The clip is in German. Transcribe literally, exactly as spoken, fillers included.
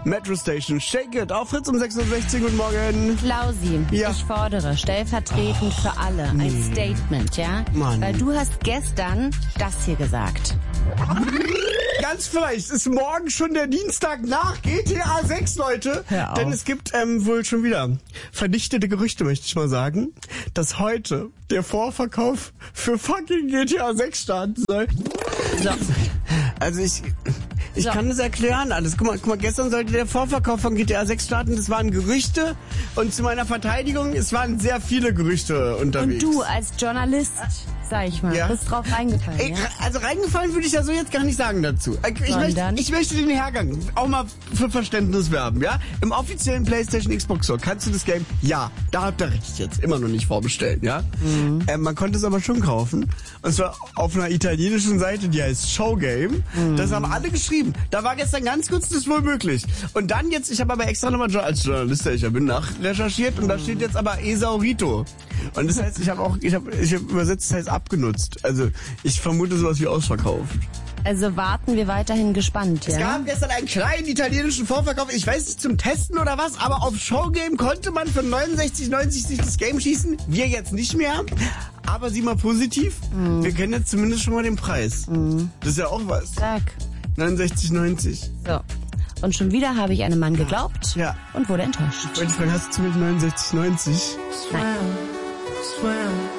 Metro Station, Shake It, auf Fritz um sechs Uhr sechzehn, guten Morgen. Klausi, Ja. ich fordere stellvertretend oh, für alle nee. ein Statement, ja? Mann. Weil du hast gestern das hier gesagt. Ganz vielleicht ist morgen schon der Dienstag nach G T A sechs, Leute. Hör auf. Denn es gibt ähm, wohl schon wieder verdichtete Gerüchte, möchte ich mal sagen, dass heute der Vorverkauf für fucking G T A sechs starten soll. So. Also ich... Ich So. kann das erklären alles. Guck mal, guck mal, gestern sollte der Vorverkauf von G T A sechs starten. Das waren Gerüchte. Und zu meiner Verteidigung, es waren sehr viele Gerüchte unterwegs. Und du als Journalist, sag ich mal, Ja. bist drauf reingefallen, Ey, ja? also reingefallen würde ich ja so jetzt gar nicht sagen dazu. Ich möchte, Sondern? ich möchte den Hergang auch mal für Verständnis werben, ja? Im offiziellen PlayStation Xbox Store kannst du das Game, ja, da habt ihr recht jetzt, immer noch nicht vorbestellen, ja? Mhm. Ähm, man konnte es aber schon kaufen. Und zwar auf einer italienischen Seite, die heißt Showgame. Mhm. Das haben alle geschrieben. Da war gestern ganz kurz das wohl möglich. Und dann jetzt, ich habe aber extra nochmal als Journalist, der ich ja bin, nachrecherchiert und da steht jetzt aber Esaurito. Und das heißt, ich habe auch, ich habe ich hab übersetzt, das heißt abgenutzt. Also ich vermute sowas wie ausverkauft. Also warten wir weiterhin gespannt, Es ja? gab gestern einen kleinen italienischen Vorverkauf, ich weiß nicht zum Testen oder was, aber auf Showgame konnte man für neunundsechzig neunzig sich das Game schießen. Wir jetzt nicht mehr. Aber sieh mal positiv, mhm. wir kennen jetzt zumindest schon mal den Preis. Mhm. Das ist ja auch was. Sag. neunundsechzig neunzig. So. Und schon wieder habe ich einem Mann geglaubt ja. und wurde enttäuscht. Ich wollte fragen, hast du zumindest neunundsechzig neunzig? Nein.